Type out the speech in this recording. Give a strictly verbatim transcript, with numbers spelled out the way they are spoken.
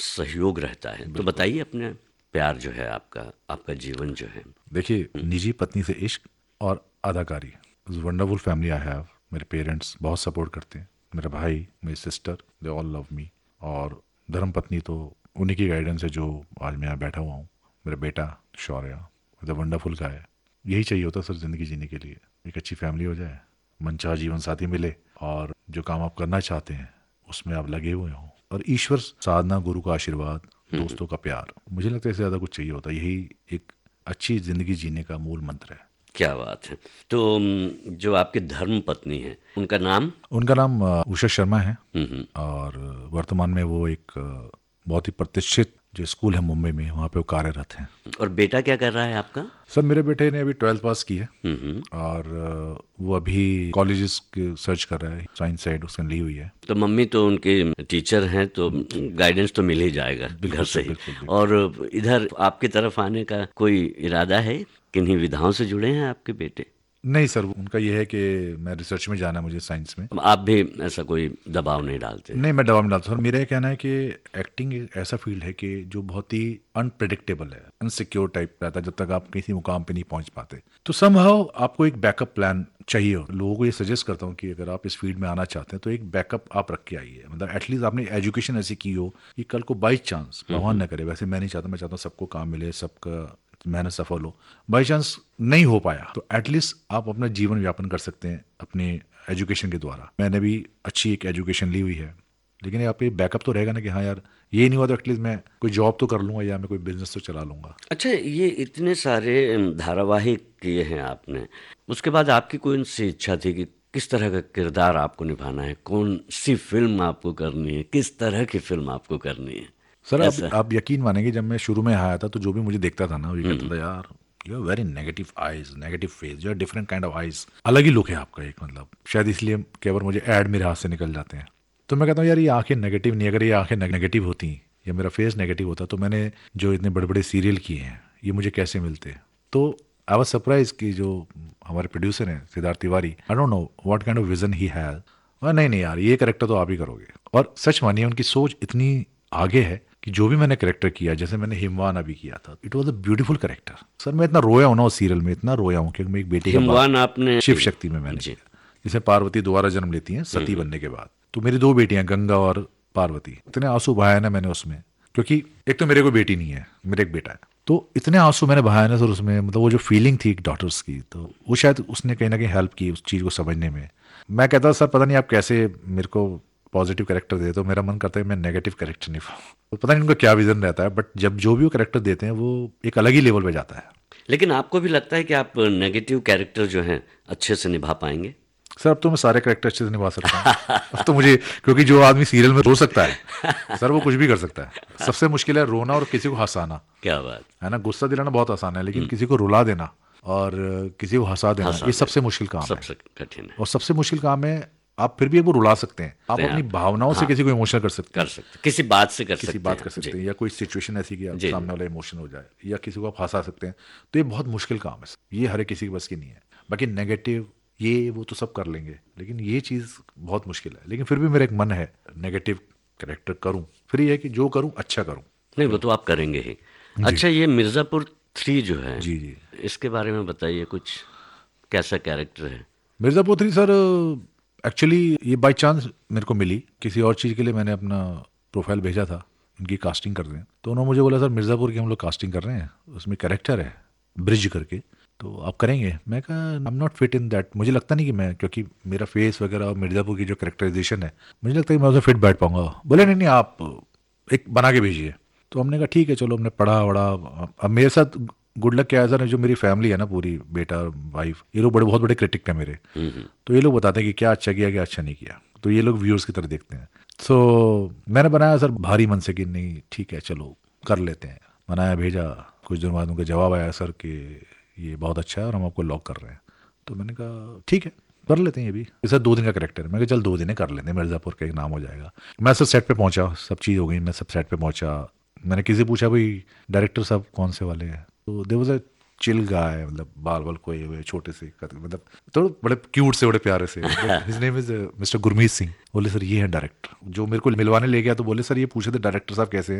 सहयोग रहता है। तो बताइए अपने प्यार जो है आपका, आपका जीवन जो है। देखिए, निजी पत्नी से इश्क और अदाकारी, वंडरफुल फैमिली आई हैव। मेरे पेरेंट्स बहुत सपोर्ट करते हैं, मेरा भाई, मेरी sister, they all love me. और धर्म पत्नी तो उन्हीं की गाइडेंस है जो आज मैं यहाँ बैठा हुआ हूँ। मेरा बेटा शौर्य, द वंडरफुल का है। यही चाहिए होता सर ज़िंदगी जीने के लिए, एक अच्छी फैमिली हो जाए, मनचाहा जीवन साथी मिले, और जो काम आप करना चाहते हैं उसमें आप लगे हुए हों, और ईश्वर साधना, गुरु का आशीर्वाद, दोस्तों का प्यार। मुझे लगता है इससे ज़्यादा कुछ चाहिए होता। यही एक अच्छी ज़िंदगी जीने का मूल मंत्र है। क्या बात है। तो अम, जो आपके धर्म पत्नी है उनका नाम? उनका नाम अ, उषा शर्मा है, हम्म हम्म। और अ, वर्तमान में वो एक अ, बहुत ही प्रतिष्ठित जो स्कूल है मुंबई में, वहाँ पे वो कार्यरत हैं। और बेटा क्या कर रहा है आपका? सर मेरे बेटे ने अभी ट्वेल्थ पास की है, हम्म हम्म। और अ, वो अभी कॉलेजेस के सर्च कर रहा है, साइंस साइड उसने ली हुई है। तो मम्मी तो उनके टीचर हैं, तो गाइडेंस तो मिल ही जाएगा घर बिल्कुल से सर, ही। बिल्कुल बिल्कुल। और इधर आपकी तरफ आने का कोई इरादा है? किन्हीं विधाओं से जुड़े हैं आपके बेटे? नहीं सर, उनका ये है कि मैं रिसर्च में जाना है, मुझे साइंस में। अब आप भी ऐसा कोई दबाव नहीं डालते? नहीं, मैं दवा में डालता हूँ। मेरा ये कहना है कि एक्टिंग एक ऐसा फील्ड है कि जो बहुत ही अनप्रिडिक्टेबल है, अनसिक्योर टाइप रहता है जब तक आप किसी मुकाम पे नहीं पहुंच पाते। तो समहाउ आपको एक बैकअप प्लान चाहिए। हो लोगों को ये सजेस्ट करता हूँ कि अगर आप इस फील्ड में आना चाहते हैं तो एक बैकअप आप रख के आइए। मतलब एटलीस्ट आपने एजुकेशन ऐसी की हो कि कल को बाई चांस, भगवान न करे, वैसे मैं नहीं चाहता, मैं चाहता हूँ सबको काम मिले, सबका मेहनत सफल हो, बाई चांस नहीं हो पाया तो एटलीस्ट आप अपना जीवन व्यापन कर सकते हैं अपने एजुकेशन के द्वारा। मैंने भी अच्छी एक एजुकेशन ली हुई है, लेकिन यहाँ पे बैकअप तो रहेगा ना कि हाँ यार, ये नहीं हुआ तो एटलीस्ट मैं कोई जॉब तो कर लूंगा, या मैं कोई बिजनेस तो चला लूंगा। अच्छा, ये इतने सारे अम, धारावाहिक किए हैं आपने, उसके बाद आपकी कौन सी इच्छा थी कि किस तरह का किरदार आपको निभाना है, कौन सी फिल्म आपको करनी है, किस तरह की फिल्म आपको करनी है? सर आप ऐसा। आप यकीन मानेंगे, जब मैं शुरू में आया था तो जो भी मुझे देखता था ना, वो ये कहता हम्म था यार, you are very negative eyes, negative face, you are different kind of eyes, अलग ही लुक है आपका एक। मतलब शायद इसलिए केवल मुझे ऐड मेरे हाथ से निकल जाते हैं। तो मैं कहता हूँ यार, ये आंखें नेगेटिव नहीं, अगर ये आंखें नेगेटिव होती या मेरा फेस नेगेटिव होता तो मैंने जो इतने बड़े बड़े सीरियल किए हैं ये मुझे कैसे मिलते। तो आई वाज सरप्राइज कि जो हमारे प्रोड्यूसर हैं Siddharth Tiwari, I don't know what kind of vision he has, और नहीं नहीं यार, ये करेक्टर तो आप ही करोगे। और सच मानिए उनकी सोच इतनी आगे है कि जो भी मैंने करेक्टर किया, जैसे मैंने हिमवान अभी किया था, it was a beautiful character. Sir मैं इतना रोया हूं ना उस सीरियल में, इतना रोया हूं कि मैं एक बेटी का बाप। हिमवान आपने? शिव शक्ति में मैंने जी। किया, जिसमें पार्वती दोबारा जन्म लेती हैं सती बनने के बाद। तो मेरी दो बेटियां, गंगा और पार्वती, इतने आंसू बहाए ना मैंने उसमें, क्योंकि एक तो मेरे कोई बेटी नहीं है, मेरा एक बेटा है। तो इतने आंसू मैंने बहाए ना सर उसमें, मतलब वो जो फीलिंग थी डॉटर्स की, तो वो शायद उसने कहीं ना कहीं हेल्प की उस चीज़ को समझने में। मैं कहता सर पता नहीं आप कैसे मेरे को पॉजिटिव कैरेक्टर दे, तो मेरा मन करता है मैं नेगेटिव कैरेक्टर निभाऊं। तो पता नहीं उनका क्या विजन रहता है, बट जब जो भी वो कैरेक्टर देते हैं वो एक अलग ही लेवल पे जाता है। लेकिन आपको भी लगता है कि आप नेगेटिव कैरेक्टर जो हैं अच्छे से निभा पाएंगे? सर अब तो मैं सारे कैरेक्टर अच्छे से निभा सकता हूँ। अब तो मुझे, क्योंकि जो आदमी सीरियल में रो सकता है सर, वो कुछ भी कर सकता है। सबसे मुश्किल है रोना और किसी को हंसाना, क्या बात। है ना। गुस्सा दिलाना बहुत आसान है, लेकिन किसी को रुला देना और किसी को हंसा देना, हंसा ये दे, सबसे मुश्किल काम है। सबसे कठिन है। और सबसे मुश्किल काम है, आप फिर भी वो रुला सकते हैं, आप हैं अपनी आप। भावनाओं से हाँ, किसी को इमोशनल कर सकते कर हैं, सकते, किसी बात से कर किसी सकते बात हैं। कर जी सकते हैं, या कोई सिचुएशन ऐसी कि आप जी जी। सामने वाला इमोशन हो जाए, या किसी को आप हंसा सकते हैं। तो ये बहुत मुश्किल काम है, ये हर एक किसी के बस की नहीं है। बाकी नेगेटिव ये वो तो सब कर लेंगे, लेकिन ये चीज़ बहुत मुश्किल है। लेकिन फिर भी मेरा एक मन है नेगेटिव कैरेक्टर करूं, फिर ये है कि जो करूं अच्छा करूं। नहीं, वो तो आप करेंगे ही। जी अच्छा, ये मिर्ज़ापुर थ्री जो है, जी जी। इसके बारे में बताइए कुछ, कैसा कैरेक्टर है? मिर्ज़ापुर थ्री सर, एक्चुअली ये बाय चांस मेरे को मिली। किसी और चीज़ के लिए मैंने अपना प्रोफाइल भेजा था, उनकी कास्टिंग कर दें, तो उन्होंने मुझे बोला सर मिर्ज़ापुर की हम लोग कास्टिंग कर रहे हैं, उसमें कैरेक्टर है ब्रिज करके, तो आप करेंगे? मैं कहा I am not fit in that, मुझे लगता नहीं कि मैं, क्योंकि मेरा फेस वगैरह और मिर्ज़ापुर की जो कैरेक्टराइजेशन है, मुझे लगता है कि मैं उसे फिट बैठ पाऊंगा। बोले नहीं नहीं, आप एक बना के भेजिए। तो हमने कहा ठीक है चलो, हमने पढ़ा वढ़ा। अब मेरे साथ गुड लक क्या है सर, जो मेरी फैमिली है ना पूरी, बेटा वाइफ, ये लोग बड़े बहुत बड़े क्रिटिक हैं मेरे। हम्म हम्म। तो ये लोग बताते हैं कि क्या अच्छा किया, क्या अच्छा नहीं किया, तो ये लोग व्यूअर्स की तरह देखते हैं। सो मैंने बनाया सर भारी मन से कि नहीं ठीक है चलो कर लेते हैं, बनाया भेजा। कुछ दिन बाद उनका जवाब आया सर कि ये बहुत अच्छा है और हम आपको लॉक कर रहे हैं। तो मैंने कहा ठीक है कर लेते हैं, ये भी सर दो दिन का करेक्टर है। मैं कहा चल दो दिन है कर लेते हैं, मिर्ज़ापुर का एक नाम हो जाएगा। मैं सर सेट पे पहुंचा, सब चीज़ हो गई, मैं सब सेट पे पहुंचा। मैंने किसी पूछा भाई डायरेक्टर साहब कौन से वाले हैं, तो there was a chill guy, मतलब बाल बाल कोए हुए छोटे से, मतलब थोड़े बड़े क्यूट से, बड़े प्यारे से। His name is mister Gurmeet Singh. बोले सर ये है डायरेक्टर, जो मेरे को मिलवाने ले गया, तो बोले सर ये पूछे थे डायरेक्टर साहब कैसे हैं।